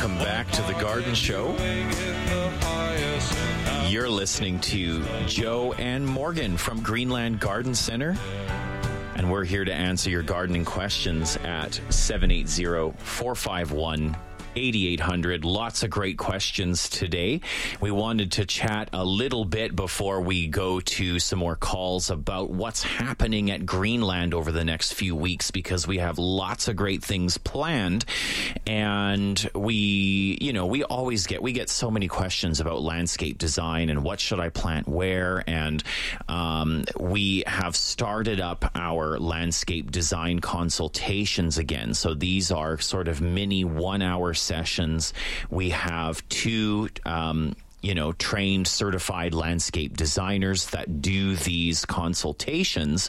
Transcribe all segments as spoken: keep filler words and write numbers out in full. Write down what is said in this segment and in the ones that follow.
Welcome back to The Garden Show. You're listening to Joe and Morgan from Greenland Garden Center. And we're here to answer your gardening questions at seven eight zero, four five one, eight eight hundred. Lots of great questions today. We wanted to chat a little bit before we go to some more calls about what's happening at Greenland over the next few weeks, because we have lots of great things planned. And we, you know, we always get, we get so many questions about landscape design and what should I plant where. And um, we have started up our landscape design consultations again. So these are sort of mini one hour sessions. We have two um, you know, trained, certified landscape designers that do these consultations.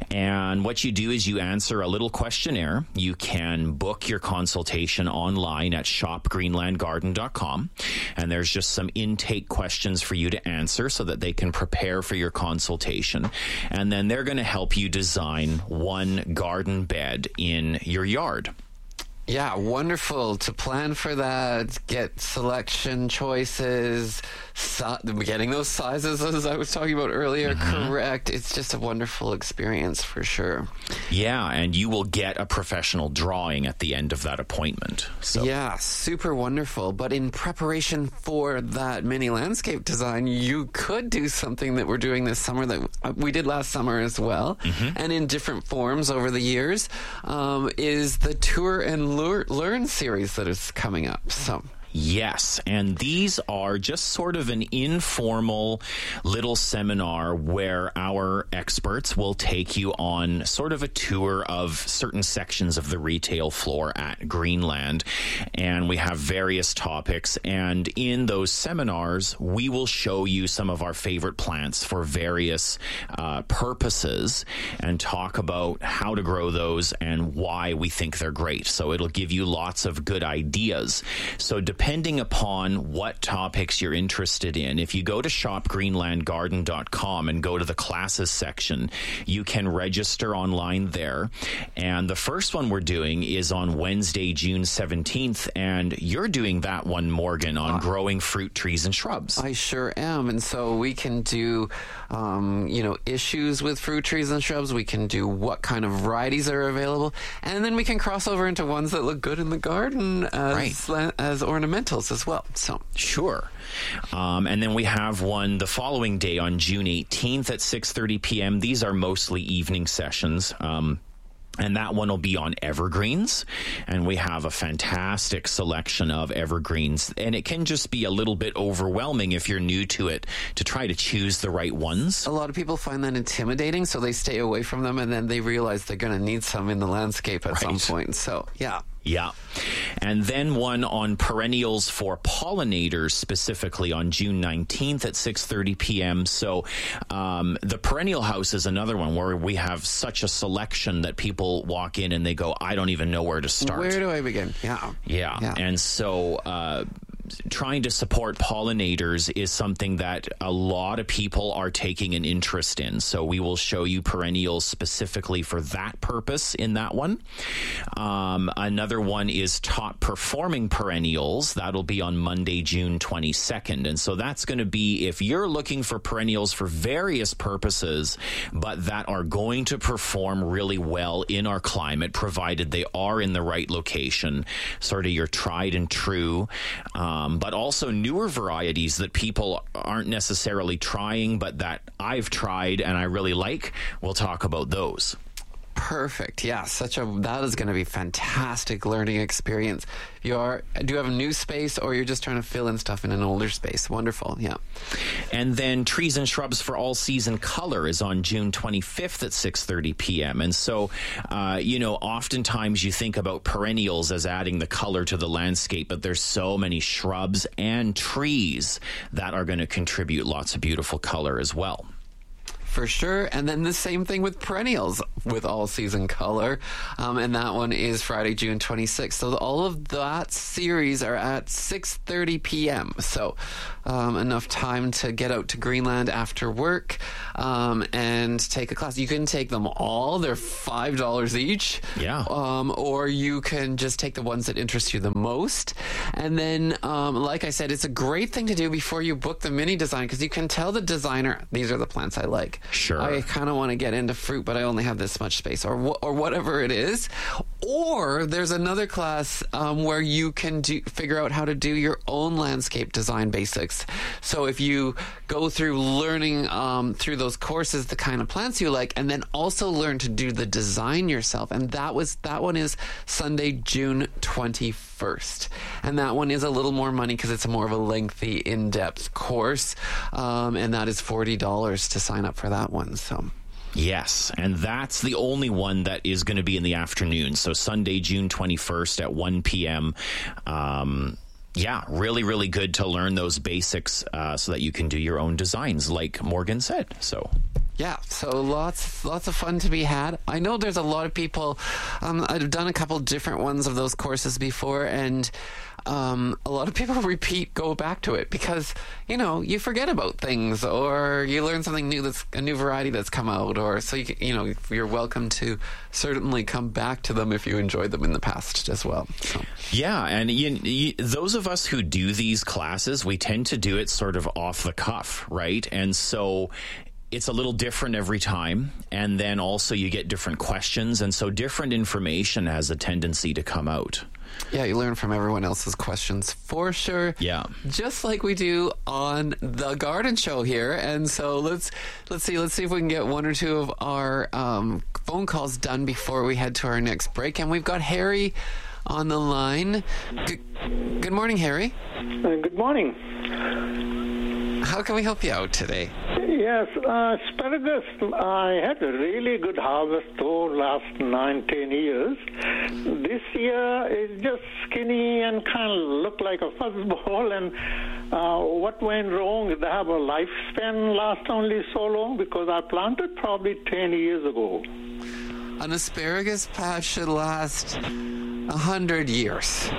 And what you do is you answer a little questionnaire. You can book your consultation online at shop greenland garden dot com. And there's just some intake questions for you to answer so that they can prepare for your consultation. And then they're going to help you design one garden bed in your yard. Yeah, wonderful to plan for that, get selection choices, so, getting those sizes as I was talking about earlier, mm-hmm. correct. It's just a wonderful experience for sure. Yeah, and you will get a professional drawing at the end of that appointment. So. Yeah, super wonderful. But in preparation for that mini landscape design, you could do something that we're doing this summer that we did last summer as well, mm-hmm. and in different forms over the years, um, is the Tour and Learn series that is coming up. So yes, and these are just sort of an informal little seminar where our experts will take you on sort of a tour of certain sections of the retail floor at Greenland. And we have various topics. And in those seminars, we will show you some of our favorite plants for various uh, purposes and talk about how to grow those and why we think they're great. So it'll give you lots of good ideas. So depending upon what topics you're interested in, if you go to shop greenland garden dot com and go to the classes section, you can register online there. And the first one we're doing is on Wednesday, June seventeenth, and you're doing that one, Morgan, on uh, growing fruit trees and shrubs. I sure am. And so we can do, um, you know, issues with fruit trees and shrubs. We can do what kind of varieties are available. And then we can cross over into ones that look good in the garden as, right. as ornamentals as well. So sure. Um, and then we have one the following day on June eighteenth at six thirty p.m. These are mostly evening sessions. Um, And that one will be on evergreens. And we have a fantastic selection of evergreens. And it can just be a little bit overwhelming if you're new to it to try to choose the right ones. A lot of people find that intimidating, so they stay away from them, and then they realize they're going to need some in the landscape at right. some point. So, yeah. Yeah. And then one on perennials for pollinators, specifically on June nineteenth at six thirty p.m. So um, the perennial house is another one where we have such a selection that people walk in and they go, I don't even know where to start. Where do I begin? Yeah. Yeah. yeah. And so uh, trying to support pollinators is something that a lot of people are taking an interest in. So we will show you perennials specifically for that purpose in that one. Um, another one is top performing perennials. That'll be on Monday, June twenty-second. And so that's going to be if you're looking for perennials for various purposes, but that are going to perform really well in our climate, provided they are in the right location, sort of your tried and true. Um, Um, but also newer varieties that people aren't necessarily trying, but that I've tried and I really like. We'll talk about those. Perfect. Yeah, such a that is going to be fantastic learning experience. You are do you have a new space, or you're just trying to fill in stuff in an older space? Wonderful. Yeah. And then Trees and Shrubs for All Season Color is on June twenty-fifth at six thirty p.m. And so, uh, you know, oftentimes you think about perennials as adding the color to the landscape, but there's so many shrubs and trees that are going to contribute lots of beautiful color as well. for sure. And then the same thing with perennials with all season color. Um, and that one is Friday, June twenty-sixth. So all of that series are at six thirty p.m. So um, enough time to get out to Greenland after work um, and take a class. You can take them all. They're five dollars each. Yeah. Um, or you can just take the ones that interest you the most. And then, um, like I said, it's a great thing to do before you book the mini design, because you can tell the designer, these are the plants I like. Sure. I kind of want to get into fruit, but I only have this much space, or wh- or whatever it is. Or there's another class um, where you can do, figure out how to do your own landscape design basics. So if you go through learning um, through those courses the kind of plants you like, and then also learn to do the design yourself. And that was that one is Sunday, June twenty-first. And that one is a little more money because it's a more of a lengthy, in-depth course. Um, and that is forty dollars to sign up for that one. So... Yes, and that's the only one that is going to be in the afternoon. So Sunday, June twenty-first at one p.m. Um, yeah, really, really good to learn those basics uh, so that you can do your own designs, like Morgan said. So... Yeah, so lots lots of fun to be had. I know there's a lot of people, um, I've done a couple different ones of those courses before, and um, a lot of people repeat, go back to it, because, you know, you forget about things, or you learn something new, that's a new variety that's come out, or so, you, can, you know, you're welcome to certainly come back to them if you enjoyed them in the past as well. So. Yeah, and you, you, those of us who do these classes, we tend to do it sort of off the cuff, right? And so... it's a little different every time, and then also you get different questions, and so different information has a tendency to come out. Yeah, you learn from everyone else's questions for sure. Yeah, just like we do on the Garden Show here. And so let's let's see let's see if we can get one or two of our um, phone calls done before we head to our next break. And we've got Harry on the line. Good, good morning, Harry. Uh, good morning. How can we help you out today? Yes, uh, asparagus, I had a really good harvest over last nine, ten years. This year it's just skinny and kind of looked like a fuzzball. And uh, what went wrong? Did they have a lifespan last only so long? Because I planted probably ten years ago. An asparagus patch should last a hundred years.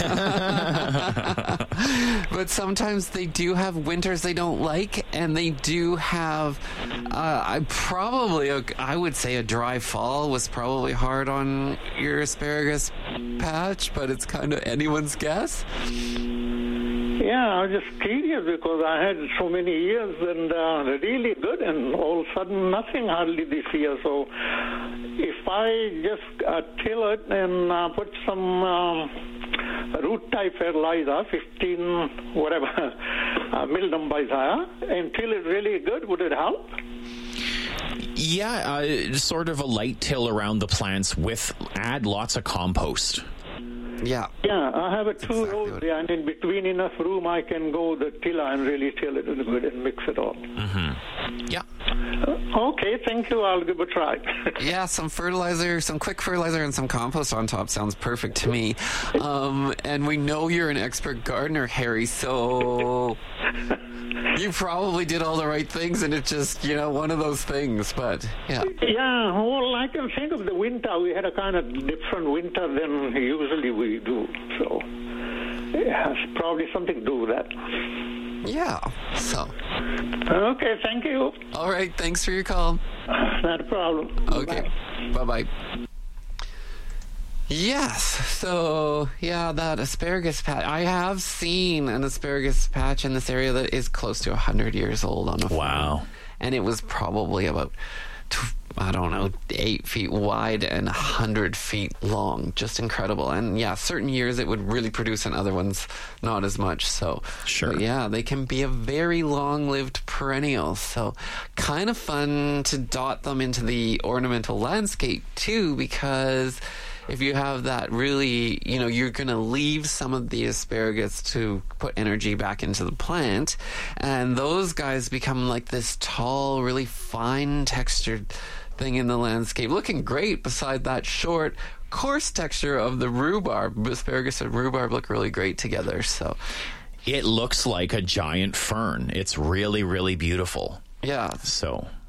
But sometimes they do have winters they don't like, and they do have uh, I probably I would say a dry fall was probably hard on your asparagus patch, but it's kind of anyone's guess. Yeah, I was just curious because I had so many years and uh, really good, and all of a sudden nothing hardly this year. So if I just uh, till it and uh, put some um, root type fertilizer, fifteen whatever, uh, Milldam Bizaya, and till it really good, would it help? Yeah, uh, sort of a light till around the plants with add lots of compost. Yeah. Yeah, I have a two exactly rows there, and in between enough room I can go the tiller and really till it good and mix it all. Mm-hmm. Yeah. Uh, okay, thank you. I'll give it a try. Yeah, some fertilizer, some quick fertilizer, and some compost on top sounds perfect to me. Um, and we know you're an expert gardener, Harry, so you probably did all the right things, and it's just, you know, one of those things. But yeah. Yeah, well, I can think of the winter. We had a kind of different winter than usually we do. So it has probably something to do with that. Yeah, so. Okay, thank you. All right, thanks for your call. Not a problem. Okay, bye-bye. Yes, so, yeah, that asparagus patch. I have seen an asparagus patch in this area that is close to one hundred years old on a farm. Wow. And it was probably about, I don't know, eight feet wide and one hundred feet long. Just incredible. And yeah, certain years it would really produce, and other ones not as much. So, sure. But yeah, they can be a very long-lived perennial. So kind of fun to dot them into the ornamental landscape too, because if you have that really, you know, you're going to leave some of the asparagus to put energy back into the plant, and those guys become like this tall, really fine textured thing in the landscape, looking great beside that short, coarse texture of the rhubarb. Asparagus and rhubarb look really great together. So it looks like a giant fern. It's really, really beautiful. Yeah. So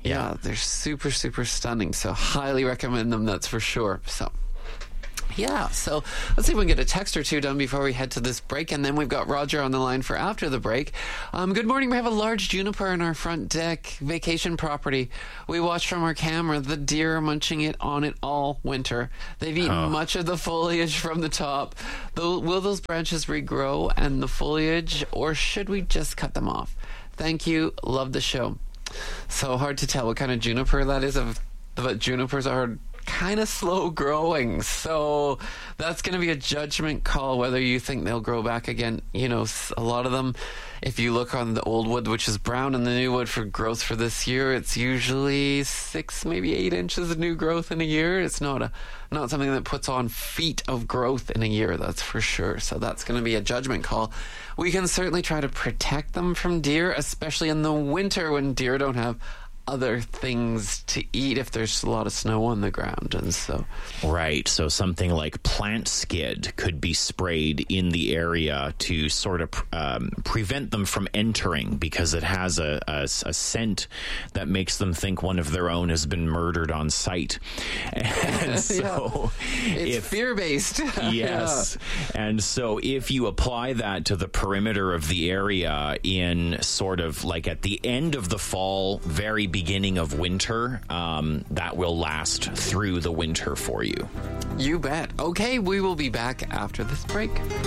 Yeah, Yeah. they're super, super stunning. So highly recommend them, that's for sure. So, yeah, so let's see if we can get a text or two done before we head to this break. And then we've got Roger on the line for after the break. Um, good morning. We have a large juniper in our front deck vacation property. We watch from our camera the deer are munching it on it all winter. They've eaten Oh. much of the foliage from the top. Though, will those branches regrow and the foliage, or should we just cut them off? Thank you. Love the show. So hard to tell what kind of juniper that is. Of, but junipers are kind of slow growing, so that's going to be a judgment call whether you think they'll grow back again. You know, a lot of them, if you look on the old wood, which is brown, and the new wood for growth for this year, it's usually six, maybe eight inches of new growth in a year. It's not a not something that puts on feet of growth in a year, that's for sure. So that's going to be a judgment call. We can certainly try to protect them from deer, especially in the winter when deer don't have other things to eat if there's a lot of snow on the ground. And so Right. So something like plant skid could be sprayed in the area to sort of um, prevent them from entering, because it has a, a, a scent that makes them think one of their own has been murdered on site. And so it's if fear-based. Yes. And so if you apply that to the perimeter of the area in sort of like at the end of the fall, very beginning of winter, um, that will last through the winter for you. You bet. Okay, we will be back after this break.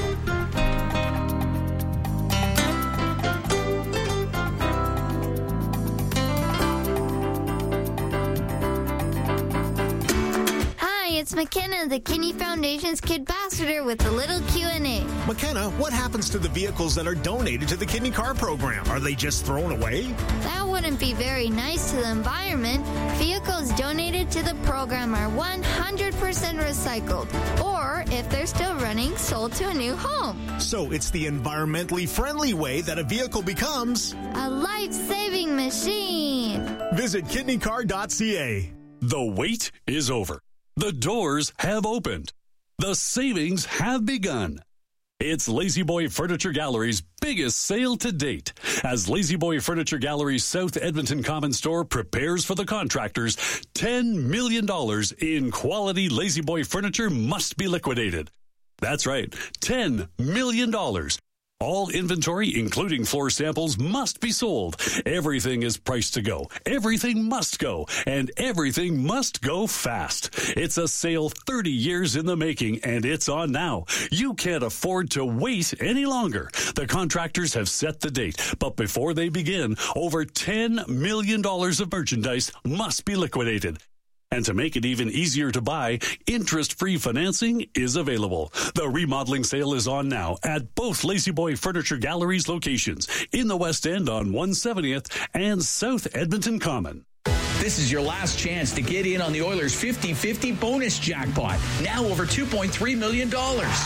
It's McKenna, the Kinney Foundation's Kid Ambassador with a little Q and A. McKenna, what happens to the vehicles that are donated to the Kidney Car Program? Are they just thrown away? That wouldn't be very nice to the environment. Vehicles donated to the program are one hundred percent recycled, or if they're still running, sold to a new home. So it's the environmentally friendly way that a vehicle becomes a life-saving machine. Visit kidney car dot c a. The wait is over. The doors have opened. The savings have begun. It's La-Z-Boy Furniture Gallery's biggest sale to date, as La-Z-Boy Furniture Gallery's South Edmonton Common Store prepares for the contractors. ten million dollars in quality La-Z-Boy furniture must be liquidated. That's right, ten million dollars. All inventory, including floor samples, must be sold. Everything is priced to go. Everything must go. And everything must go fast. It's a sale thirty years in the making, and it's on now. You can't afford to wait any longer. The contractors have set the date, but before they begin, over ten million dollars of merchandise must be liquidated. And to make it even easier to buy, interest-free financing is available. The remodeling sale is on now at both La-Z-Boy Furniture Gallery's locations in the West End on one seventieth and South Edmonton Common. This is your last chance to get in on the Oilers' fifty-fifty bonus jackpot. Now over two point three million dollars.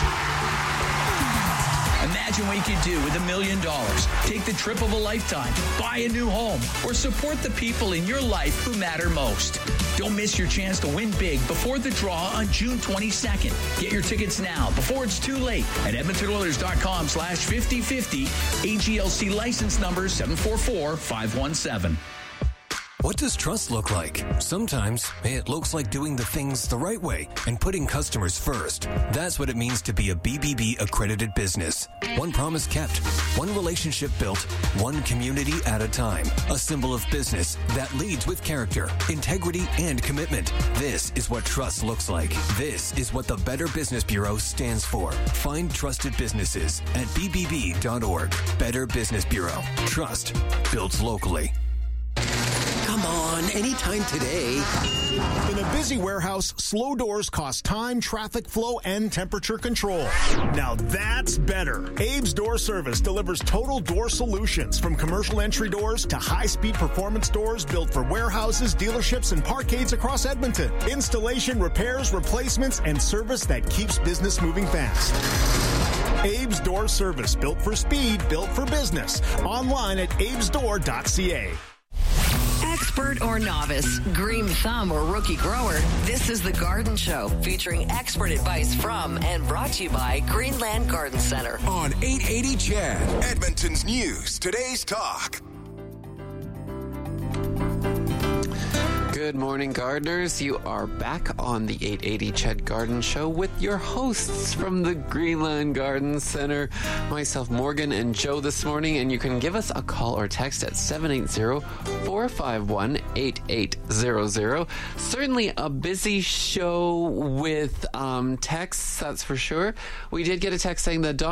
Imagine what you could do with a million dollars. Take the trip of a lifetime, buy a new home, or support the people in your life who matter most. Don't miss your chance to win big before the draw on June twenty-second. Get your tickets now before it's too late at edmonton oilers dot com slash fifty fifty. A G L C license number seven four four five one seven. What does trust look like? Sometimes it looks like doing the things the right way and putting customers first. That's what it means to be a B B B accredited business. One promise kept, one relationship built, one community at a time. A symbol of business that leads with character, integrity, and commitment. This is what trust looks like. This is what the Better Business Bureau stands for. Find trusted businesses at b b b dot org. Better Business Bureau. Trust built locally. Come on, anytime today. In a busy warehouse, slow doors cost time, traffic flow, and temperature control. Now that's better. Abe's Door Service delivers total door solutions, from commercial entry doors to high-speed performance doors built for warehouses, dealerships, and parkades across Edmonton. Installation, repairs, replacements, and service that keeps business moving fast. Abe's Door Service, built for speed, built for business. Online at abes door dot c a. Expert or novice, green thumb or rookie grower, this is The Garden Show, featuring expert advice from and brought to you by Greenland Garden Center. On eight eighty C H A D, Edmonton's News, Today's Talk. Good morning, gardeners. You are back on the eight eighty Ched Garden Show with your hosts from the Greenland Garden Center, myself, Morgan, and Joe this morning. And you can give us a call or text at seven eight zero, four five one, eight eight zero zero. Certainly a busy show with um, texts, that's for sure. We did get a text saying the dog